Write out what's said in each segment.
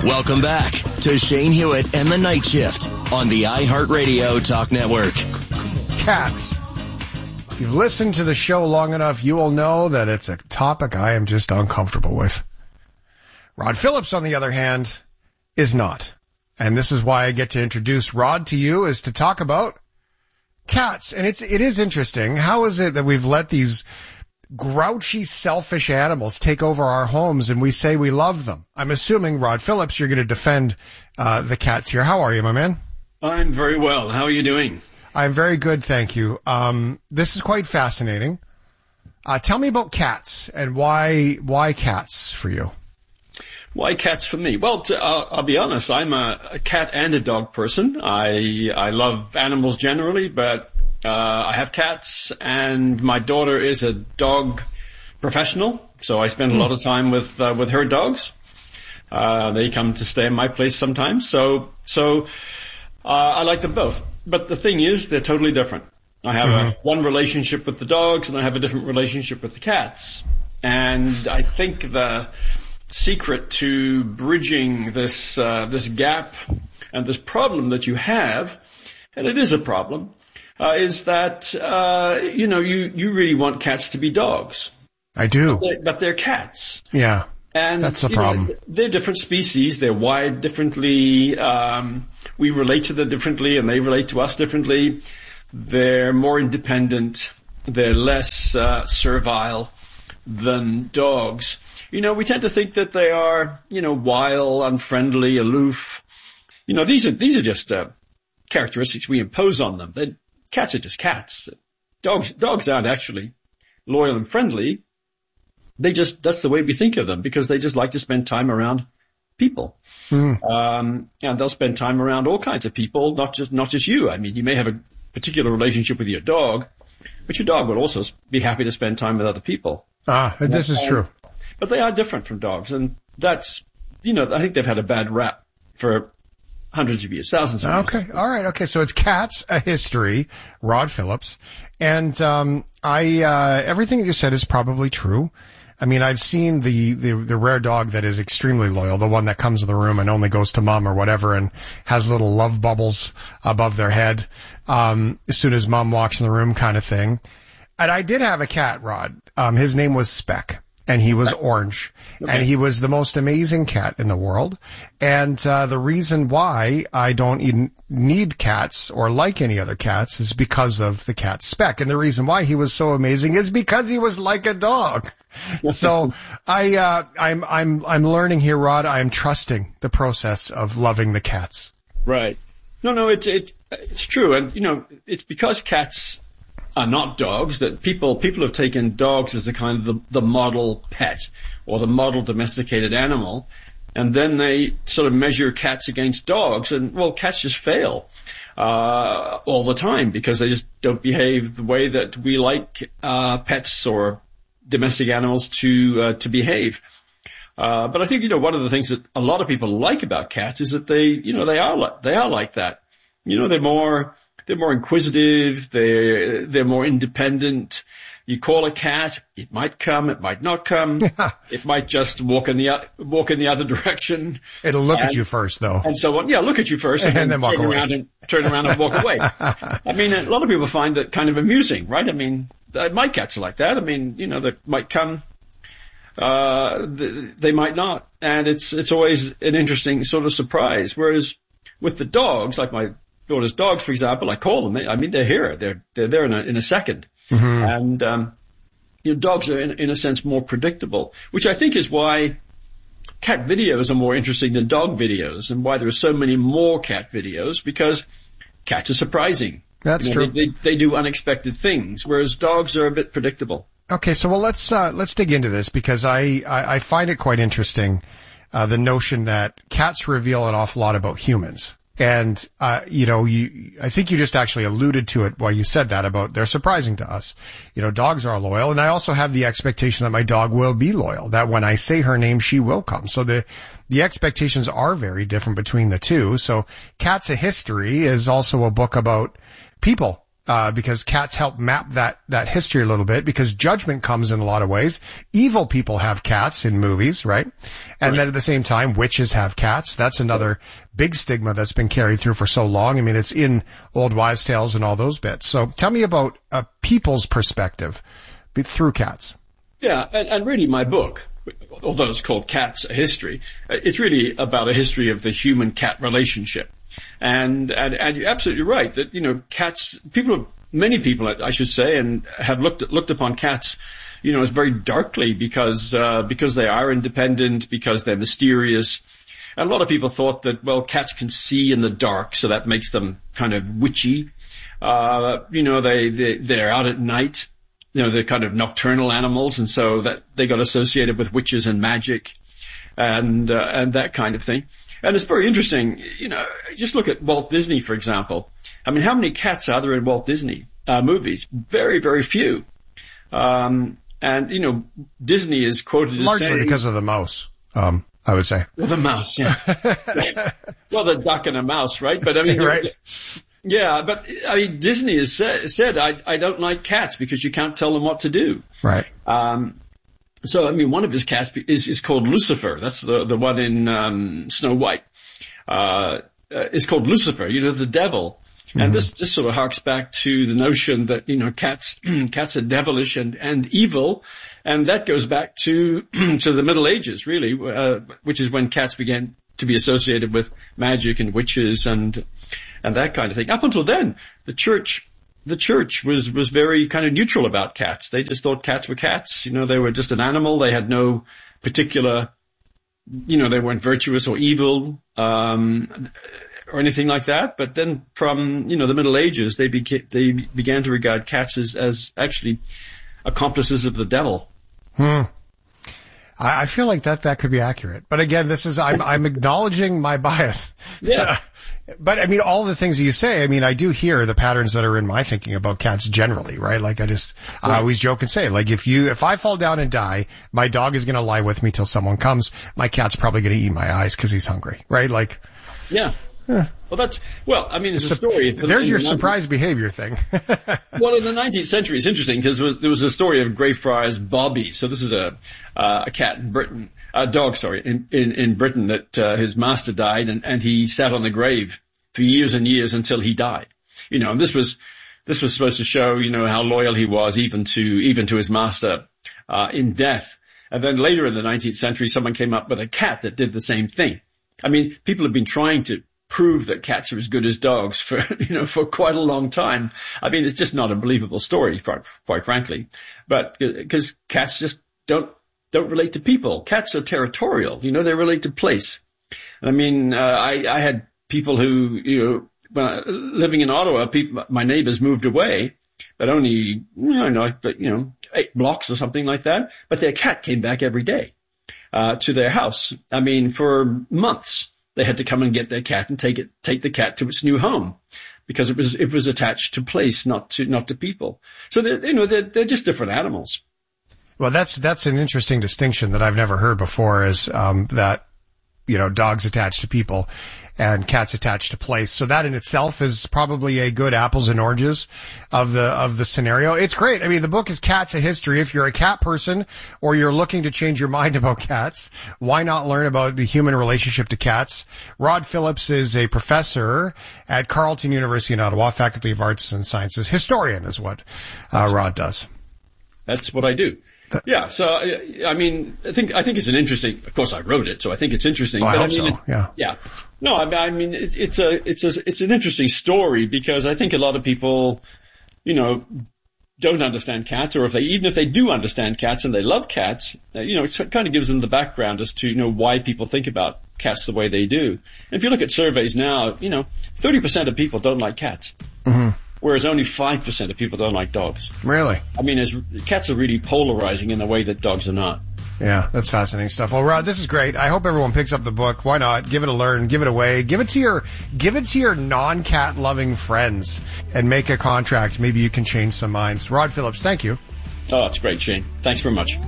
Welcome back to Shane Hewitt and the Night Shift on the iHeartRadio Talk Network. Cats. If you've listened to the show long enough, you will know that it's a topic I am just uncomfortable with. Rod Phillips, on the other hand, is not. And this is why I get to introduce Rod to you, is to talk about cats. And it is interesting. How is it that we've let these grouchy, selfish animals take over our homes and we say we love them? I'm assuming, Rod Phillips, you're going to defend the cats here. How are you, my man? I'm very well. How are you doing? I'm very good, thank you. This is quite fascinating. Tell me about cats and why cats for you? Why cats for me? Well, I'll be honest. I'm a cat and a dog person. I love animals generally, but I have cats, and my daughter is a dog professional, so I spend a lot of time with her dogs. They come to stay in my place sometimes, so I like them both. But the thing is, they're totally different. I have one relationship with the dogs, and I have a different relationship with the cats. And I think the secret to bridging this gap and this problem that you have, and it is a problem, is that you really want cats to be dogs. I do, but they're cats. Yeah, and that's the problem. They're different species. They're wired differently. We relate to them differently, and they relate to us differently. They're more independent. They're less servile than dogs. We tend to think that they are, wild, unfriendly, aloof. These are just characteristics we impose on them. Cats are just cats. Dogs aren't actually loyal and friendly. That's the way we think of them, because they just like to spend time around people. And they'll spend time around all kinds of people, not just you. I mean, you may have a particular relationship with your dog, but your dog would also be happy to spend time with other people. This is true. But they are different from dogs, and that's, I think they've had a bad rap for hundreds of years, thousands of years. Okay, all right, okay. So it's Cats, a history, Rod Phillips, and everything that you said is probably true. I mean, I've seen the rare dog that is extremely loyal, the one that comes in the room and only goes to mom or whatever and has little love bubbles above their head as soon as mom walks in the room, kind of thing. And I did have a cat, Rod. His name was Speck. And he was orange. Okay. And he was the most amazing cat in the world. And the reason why I don't even need cats or like any other cats is because of the cat Speck. And the reason why he was so amazing is because he was like a dog. So I'm learning here, Rod. I'm trusting the process of loving the cats. Right. No, it's true. And it's because cats are not dogs that people have taken dogs as the kind of the model pet or the model domesticated animal, and then they sort of measure cats against dogs, and cats just fail all the time because they just don't behave the way that we like pets or domestic animals to behave. But I think one of the things that a lot of people like about cats is that they are like that. They're more inquisitive. They're more independent. You call a cat, it might come, it might not come. It might just walk in the other direction. It'll look at you first, though. And so on. Yeah, look at you first, and then walk away. Turn around and walk away. I mean, a lot of people find that kind of amusing, right? I mean, my cats are like that. I mean, they might come, they might not, and it's always an interesting sort of surprise. Whereas with the dogs, like my daughter's dogs, for example, I call them. I mean, they're here. They're there in a second. Mm-hmm. And dogs are in a sense more predictable, which I think is why cat videos are more interesting than dog videos, and why there are so many more cat videos, because cats are surprising. That's true. They do unexpected things, whereas dogs are a bit predictable. Okay, so let's dig into this, because I find it quite interesting, the notion that cats reveal an awful lot about humans. And, I think you just actually alluded to it while you said that about they're surprising to us. Dogs are loyal, and I also have the expectation that my dog will be loyal, that when I say her name, she will come. So the expectations are very different between the two. So Cats, a History is also a book about people because cats help map that history a little bit, because judgment comes in a lot of ways. Evil people have cats in movies, right? And then at the same time, witches have cats. That's another big stigma that's been carried through for so long. I mean, it's in old wives' tales and all those bits. So tell me about a people's perspective through cats. Yeah, and really my book, although it's called Cats, A History, it's really about a history of the human-cat relationship. And you're absolutely right that, you know, cats, many people, I should say, and have looked upon cats, you know, as very darkly because they are independent, because they're mysterious. And a lot of people thought that, well, cats can see in the dark, so that makes them kind of witchy. You know, they're out at night. You know, they're kind of nocturnal animals, and so that they got associated with witches and magic and that kind of thing. And it's very interesting, you know, just look at Walt Disney, for example. I mean, how many cats are there in Walt Disney movies? Very, very few. And, you know, Disney is quoted as largely saying, because of the mouse, I would say. Well, the mouse, yeah. Well, the duck and a mouse, right? But I mean, right. Yeah, but I mean, Disney has said I don't like cats because you can't tell them what to do. Right. So, I mean, one of his cats is called Lucifer. That's the one in Snow White. It's called Lucifer, you know, the devil. Mm-hmm. And this sort of harks back to the notion that, you know, cats are devilish and evil. And that goes back to the Middle Ages, really, which is when cats began to be associated with magic and witches and that kind of thing. Up until then, the church was very kind of neutral about cats. They just thought cats were cats. You know, they were just an animal. They had no particular, you know, they weren't virtuous or evil, or anything like that. But then from, you know, the Middle Ages, they began to regard cats as actually accomplices of the devil. I feel like that could be accurate. But again, I'm acknowledging my bias. Yeah. But I mean, all the things that you say, I mean, I do hear the patterns that are in my thinking about cats generally, right? Like I always joke and say, like if I fall down and die, my dog is going to lie with me till someone comes. My cat's probably going to eat my eyes because he's hungry, right? Like. Yeah. Well, I mean, it's a story. There's your surprise behavior thing. Well, in the 19th century, it's interesting because there was a story of Greyfriars Bobby. So this is a cat in Britain, a dog, sorry, in Britain that his master died and he sat on the grave for years and years until he died. You know, and this was supposed to show, you know, how loyal he was even to his master in death. And then later in the 19th century, someone came up with a cat that did the same thing. I mean, people have been trying to prove that cats are as good as dogs for quite a long time. I mean, it's just not a believable story, quite frankly. But because cats just don't relate to people. Cats are territorial. You know, they relate to place. I mean, I had people who, you know, living in Ottawa, my neighbors moved away, but only, 8 blocks or something like that. But their cat came back every day to their house. I mean, for months. They had to come and get their cat and take the cat to its new home because it was attached to place, not to people. So they're just different animals. Well, that's an interesting distinction that I've never heard before is, that, you know, dogs attached to people and cats attached to place. So that in itself is probably a good apples and oranges of the scenario. It's great. I mean, the book is Cats, A History. If you're a cat person or you're looking to change your mind about cats, why not learn about the human relationship to cats? Rod Phillips is a professor at Carleton University in Ottawa, Faculty of Arts and Sciences. Historian is what Rod does. That's what I do. Yeah, so I mean, I think it's an interesting. Of course, I wrote it, so I think it's interesting. Oh, but I hope so. Yeah. No, I mean, it's an interesting story because I think a lot of people, you know, don't understand cats, or even if they do understand cats and they love cats, you know, it kind of gives them the background as to, you know, why people think about cats the way they do. And if you look at surveys now, you know, 30% of people don't like cats. Mm-hmm. Whereas only 5% of people don't like dogs. Really? I mean, cats are really polarizing in a way that dogs are not. Yeah, that's fascinating stuff. Well, Rod, this is great. I hope everyone picks up the book. Why not? Give it a learn, give it away, give it to your non-cat loving friends and make a contract. Maybe you can change some minds. Rod Phillips, thank you. Oh, that's great, Shane. Thanks very much.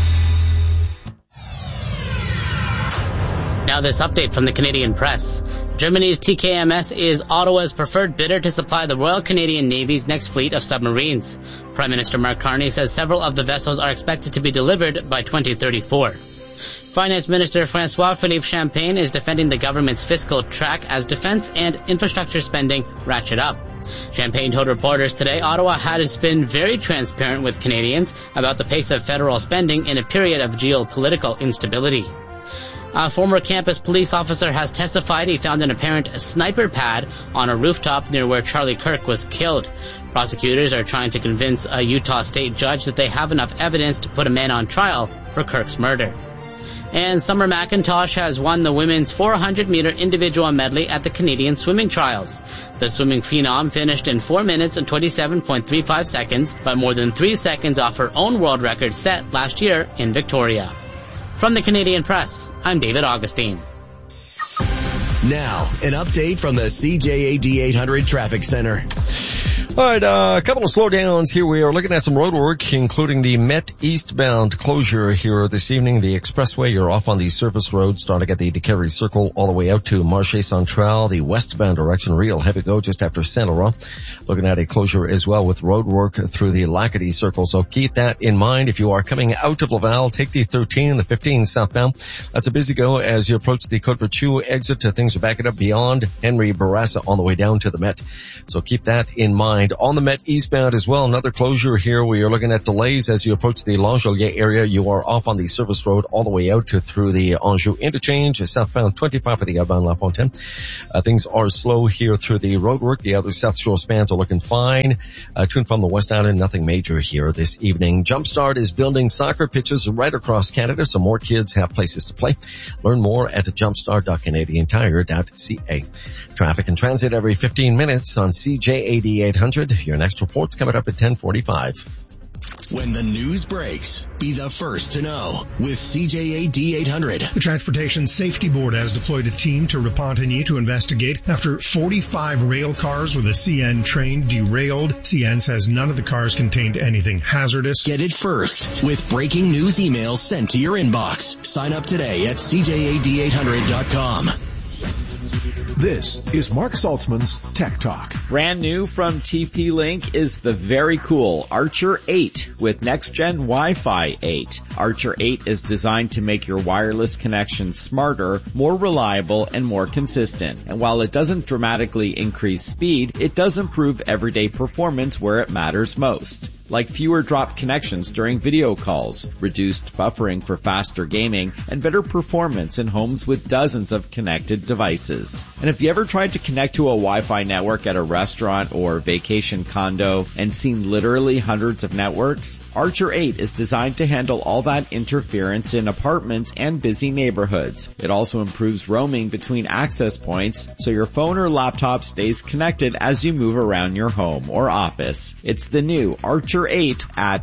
Now this update from the Canadian Press. Germany's TKMS is Ottawa's preferred bidder to supply the Royal Canadian Navy's next fleet of submarines. Prime Minister Mark Carney says several of the vessels are expected to be delivered by 2034. Finance Minister François-Philippe Champagne is defending the government's fiscal track as defense and infrastructure spending ratchet up. Champagne told reporters today Ottawa has been very transparent with Canadians about the pace of federal spending in a period of geopolitical instability. A former campus police officer has testified he found an apparent sniper pad on a rooftop near where Charlie Kirk was killed. Prosecutors are trying to convince a Utah state judge that they have enough evidence to put a man on trial for Kirk's murder. And Summer McIntosh has won the women's 400-meter individual medley at the Canadian Swimming Trials. The swimming phenom finished in 4 minutes and 27.35 seconds, but more than 3 seconds off her own world record set last year in Victoria. From the Canadian Press, I'm David Augustine. Now, an update from the CJAD 800 Traffic Center. All right, a couple of slowdowns here. We are looking at some road work, including the Met eastbound closure here this evening. The expressway, you're off on the surface road, starting at the DeCarry Circle all the way out to Marché Central. The westbound direction, real heavy go just after Saint Laurent. Looking at a closure as well with road work through the Lacadie Circle. So keep that in mind. If you are coming out of Laval, take the 13 and the 15 southbound. That's a busy go as you approach the Côte Vertu exit. Things are backing up beyond Henry Bourassa on the way down to the Met. So keep that in mind. On the Met eastbound as well, another closure here. We are looking at delays as you approach the L'Angelier area. You are off on the service road all the way out to through the Anjou interchange, southbound 25 for the outbound La Fontaine. Things are slow here through the road work. The other South Shore spans are looking fine. To and from the West Island, nothing major here this evening. Jumpstart is building soccer pitches right across Canada so more kids have places to play. Learn more at jumpstart.canadiantire.ca. Traffic and transit every 15 minutes on CJAD 800. Your next report's coming up at 10:45. When the news breaks, be the first to know with CJAD 800. The Transportation Safety Board has deployed a team to Repentigny to investigate after 45 rail cars with a CN train derailed. CN says none of the cars contained anything hazardous. Get it first with breaking news emails sent to your inbox. Sign up today at CJAD800.com. This is Mark Saltzman's Tech Talk. Brand new from TP-Link is the very cool Archer 8 with next-gen Wi-Fi 8. Archer 8 is designed to make your wireless connection smarter, more reliable, and more consistent. And while it doesn't dramatically increase speed, it does improve everyday performance where it matters most. Like fewer dropped connections during video calls, reduced buffering for faster gaming, and better performance in homes with dozens of connected devices. And if you ever tried to connect to a Wi-Fi network at a restaurant or vacation condo and seen literally hundreds of networks, Archer 8 is designed to handle all that interference in apartments and busy neighborhoods. It also improves roaming between access points so your phone or laptop stays connected as you move around your home or office. It's the new Archer 8 at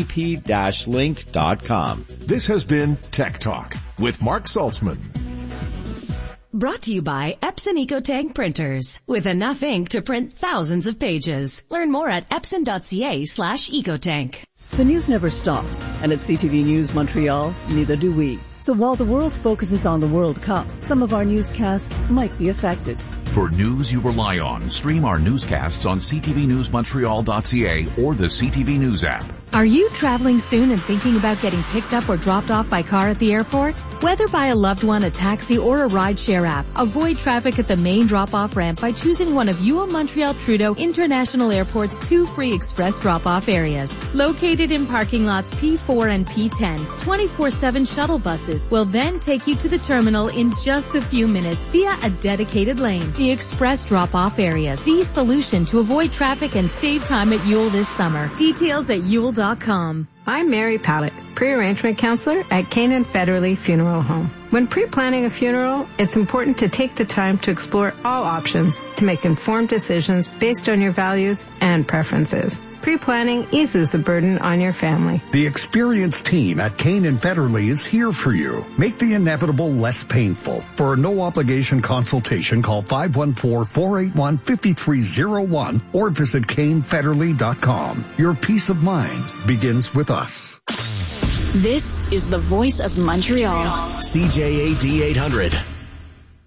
tp-link.com. This has been Tech Talk with Mark Saltzman. Brought to you by Epson EcoTank printers. With enough ink to print thousands of pages. Learn more at epson.ca/ecotank. The news never stops, and at CTV News Montreal, neither do we. So while the world focuses on the World Cup, some of our newscasts might be affected. For news you rely on, stream our newscasts on ctvnewsmontreal.ca or the CTV News app. Are you traveling soon and thinking about getting picked up or dropped off by car at the airport? Whether by a loved one, a taxi, or a rideshare app, avoid traffic at the main drop-off ramp by choosing one of UO Montreal Trudeau International Airport's 2 free express drop-off areas. Located in parking lots P4 and P10, 24/7 shuttle buses will then take you to the terminal in just a few minutes via a dedicated lane. The express drop-off areas, the solution to avoid traffic and save time at Yule this summer. Details at Yule.com. I'm Mary Pallett, pre-arrangement counselor at Canaan Federally Funeral Home. When pre-planning a funeral, it's important to take the time to explore all options to make informed decisions based on your values and preferences. Pre-planning eases the burden on your family. The experienced team at Canaan Federally is here for you. Make the inevitable less painful. For a no-obligation consultation, call 514-481-5301 or visit canefederally.com. Your peace of mind begins with us. This is the voice of Montreal. CJAD 800.